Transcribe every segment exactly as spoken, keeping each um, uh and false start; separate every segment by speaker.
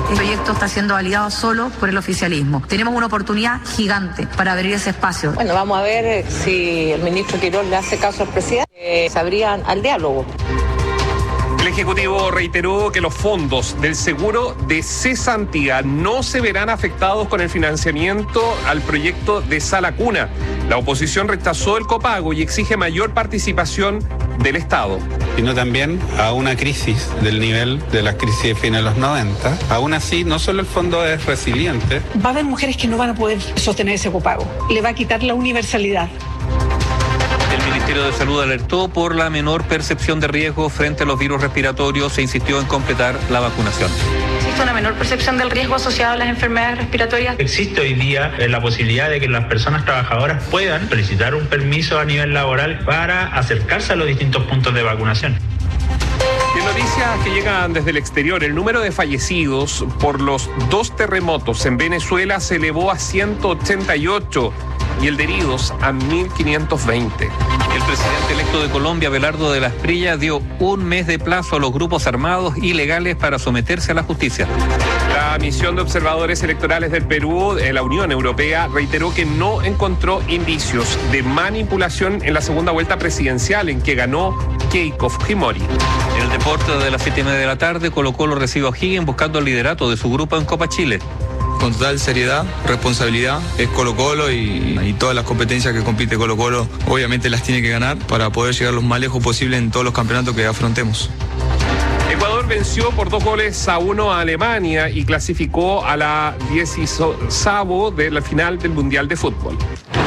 Speaker 1: El proyecto está siendo validado solo por el oficialismo. Tenemos una oportunidad gigante para abrir ese espacio.
Speaker 2: Bueno, vamos a ver si el ministro Quirós le hace caso al presidente, eh, se abrían al diálogo.
Speaker 3: El Ejecutivo reiteró que los fondos del seguro de cesantía no se verán afectados con el financiamiento al proyecto de Sala Cuna. La oposición rechazó el copago y exige mayor participación del Estado.
Speaker 4: Sino también a una crisis del nivel de las crisis de fines de los noventa. Aún así, no solo el fondo es resiliente.
Speaker 5: Va a haber mujeres que no van a poder sostener ese copago. Le va a quitar la universalidad.
Speaker 6: El Ministerio de Salud alertó por la menor percepción de riesgo frente a los virus respiratorios e insistió en completar la vacunación.
Speaker 7: ¿Existe una menor percepción del riesgo asociado a las enfermedades respiratorias?
Speaker 8: Existe hoy día la posibilidad de que las personas trabajadoras puedan solicitar un permiso a nivel laboral para acercarse a los distintos puntos de vacunación.
Speaker 3: Y en noticias que llegan desde el exterior, el número de fallecidos por los dos terremotos en Venezuela se elevó a ciento ochenta y ocho y el de heridos a mil quinientos veinte.
Speaker 6: El presidente electo de Colombia, Abelardo de la Espriella, dio un mes de plazo a los grupos armados ilegales para someterse a la justicia.
Speaker 3: La misión de observadores electorales del Perú, de la Unión Europea, reiteró que no encontró indicios de manipulación en la segunda vuelta presidencial en que ganó Keiko Fujimori.
Speaker 6: En el deporte de las siete y media de la tarde, Colo-Colo recibe a O'Higgins buscando el liderato de su grupo en Copa Chile.
Speaker 9: Con total seriedad, responsabilidad, es Colo-Colo y, y todas las competencias que compite Colo-Colo obviamente las tiene que ganar para poder llegar lo más lejos posible en todos los campeonatos que afrontemos.
Speaker 3: Ecuador venció por dos goles a uno a Alemania y clasificó a la dieciséisava de la final del Mundial de Fútbol.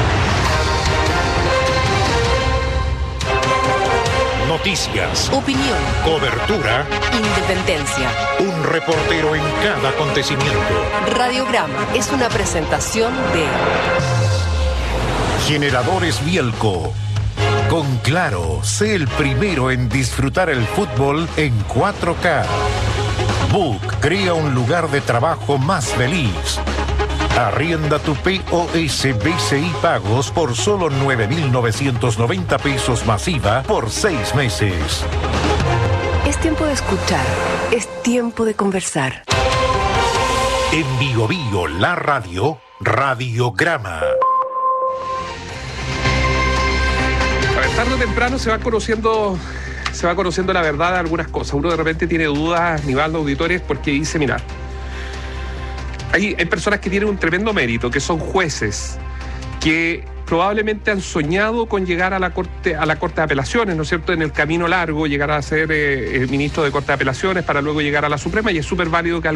Speaker 10: Noticias,
Speaker 11: opinión,
Speaker 10: cobertura,
Speaker 11: independencia.
Speaker 10: Un reportero en cada acontecimiento.
Speaker 11: Radiograma es una presentación de
Speaker 10: Generadores Bielco. Con Claro, sé el primero en disfrutar el fútbol en cuatro K. Book crea un lugar de trabajo más feliz. Arrienda tu P O S B C I Pagos por solo nueve mil novecientos noventa pesos masiva por seis meses.
Speaker 11: Es tiempo de escuchar, es tiempo de conversar.
Speaker 10: En Bio Bio, la radio, Radiograma.
Speaker 3: A ver, tarde o temprano se va conociendo, se va conociendo la verdad de algunas cosas. Uno de repente tiene dudas, Nivaldo, auditores, porque dice, mira, Hay, hay personas que tienen un tremendo mérito, que son jueces, que probablemente han soñado con llegar a la Corte, a la Corte de Apelaciones, ¿no es cierto?, en el camino largo, llegar a ser eh, el ministro de Corte de Apelaciones para luego llegar a la Suprema, y es súper válido que